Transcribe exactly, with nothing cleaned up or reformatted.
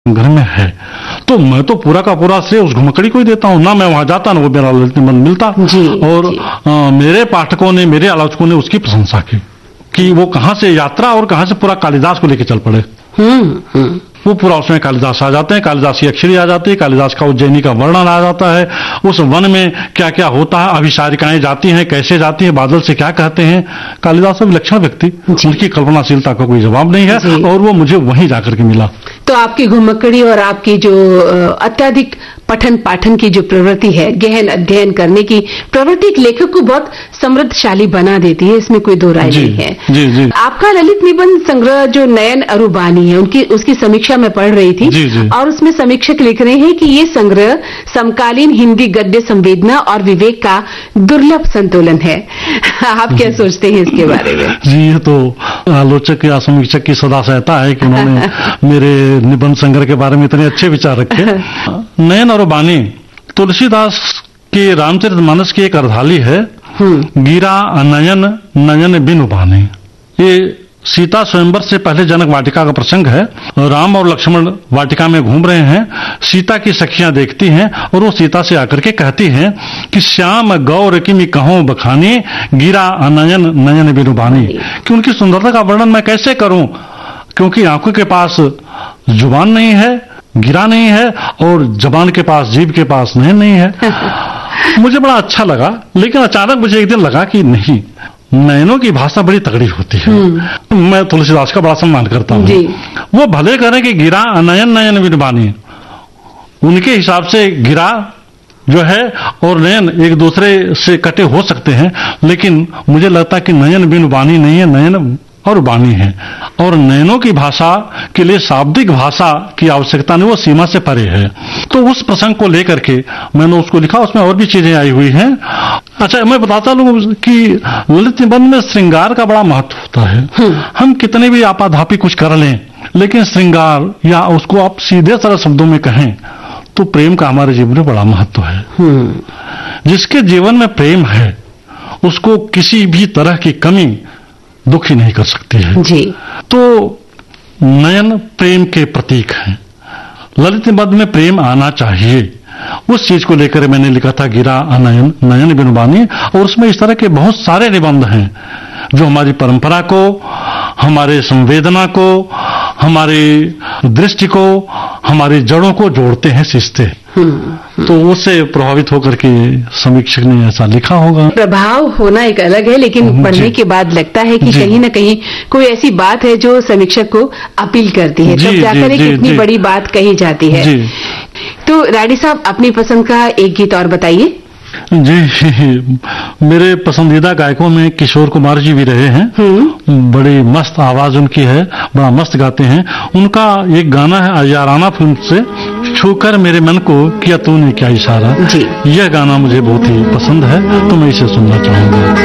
घर में है, तो मैं तो पूरा का पूरा श्रेय उस घुमकड़ी को ही देता हूँ। ना मैं वहां जाता ना वो मेरा ललित निबंध मिलता। जी, और जी। आ, मेरे पाठकों ने, मेरे आलोचकों ने उसकी प्रशंसा की कि वो कहां से यात्रा और कहां से पूरा कालिदास को लेकर चल पड़े। हम्म हम्म वो पूरा उसमें कालिदास आ जाते हैं, कालिदास की अक्षरी आ जाती है, कालिदास का उज्जैनी का वर्णन आ जाता है, उस वन में क्या क्या होता है, अभिसारिकाएं जाती हैं, कैसे जाती हैं, बादल से क्या कहते हैं। कालिदास विलक्षण व्यक्ति, उनकी कल्पनाशीलता का कोई जवाब नहीं है, और वो मुझे वहीं जाकर के मिला। तो आपकी घुमक्कड़ी और आपकी जो अत्यधिक पठन पाठन की जो प्रवृत्ति है, गहन अध्ययन करने की प्रवृत्ति, एक लेखक को बहुत समृद्धशाली बना देती है, इसमें कोई दो राय नहीं है। जी, जी। आपका ललित निबंध संग्रह जो नयन अरुबानी है, उनकी उसकी समीक्षा मैं पढ़ रही थी। जी, जी। और उसमें समीक्षक लिख रहे हैं कि ये संग्रह समकालीन हिंदी गद्य संवेदना और विवेक का दुर्लभ संतुलन है। आप क्या सोचते हैं इसके बारे में? जी, ये तो आलोचक या समीक्षक की सदा सहता है कि उन्होंने मेरे निबंध संग्रह के बारे में इतने अच्छे विचार रखे। नयन अरुबानी तुलसीदास के रामचरितमानस की एक अर्धाली है। गिरा नयन नयन बिनु बानी। ये सीता स्वयंवर से पहले जनक वाटिका का प्रसंग है। राम और लक्ष्मण वाटिका में घूम रहे हैं, सीता की सखियां देखती हैं और वो सीता से आकर के कहती हैं कि श्याम गौर किमि कहो बखानी, गिरा नयन नयन बिनु बानी। कि उनकी सुंदरता का वर्णन मैं कैसे करूं, क्योंकि आंखों के पास जुबान नहीं है, गिरा नहीं है, और जबान के पास, जीभ के पास नयन नहीं है। मुझे बड़ा अच्छा लगा, लेकिन अचानक मुझे एक दिन लगा कि नहीं, नयनों की भाषा बड़ी तगड़ी होती है। मैं तुलसीदास का बड़ा सम्मान करता हूँ। वो भले करें कि गिरा नयन नयन बिनु बानी, उनके हिसाब से गिरा जो है और नयन एक दूसरे से कटे हो सकते हैं, लेकिन मुझे लगता है कि नयन बिनु बानी नहीं है, नयन और बानी है। और नयनों की भाषा के लिए शाब्दिक भाषा की आवश्यकता नहीं, वो सीमा से परे है। तो उस प्रसंग को लेकर के मैंने उसको लिखा, उसमें और भी चीजें आई हुई हैं। अच्छा, मैं बताता लूं कि ललित निबंध में श्रृंगार का बड़ा महत्व होता है। हम कितने भी आपाधापी कुछ कर लें, लेकिन श्रृंगार या उसको आप सीधे सरल शब्दों में कहें तो प्रेम का हमारे जीवन में बड़ा महत्व है। जिसके जीवन में प्रेम है उसको किसी भी तरह की कमी दुखी नहीं कर सकती है। जी। तो नयन प्रेम के प्रतीक हैं। ललित निबंध में प्रेम आना चाहिए, उस चीज को लेकर मैंने लिखा था गिरा नयन नयन बिनु बानी। और उसमें इस तरह के बहुत सारे निबंध हैं जो हमारी परंपरा को, हमारे संवेदना को, हमारी दृष्टि को, हमारी जड़ों को जोड़ते हैं, सींचते हैं। तो उससे प्रभावित होकर के समीक्षक ने ऐसा लिखा होगा। प्रभाव होना एक अलग है, लेकिन पढ़ने के बाद लगता है कि कहीं न कहीं कोई ऐसी बात है जो समीक्षक को अपील करती है, तब जाकर एक इतनी बड़ी बात कही जाती है। जी। तो राडी साहब, अपनी पसंद का एक गीत और बताइए। जी, मेरे पसंदीदा गायकों में किशोर कुमार जी भी रहे हैं। बड़ी मस्त आवाज उनकी है, बड़ा मस्त गाते हैं। उनका एक गाना है याराना फिल्म से, छूकर मेरे मन को किया तूने क्या इशारा। यह गाना मुझे बहुत ही पसंद है, तो मैं इसे सुनना चाहूंगा।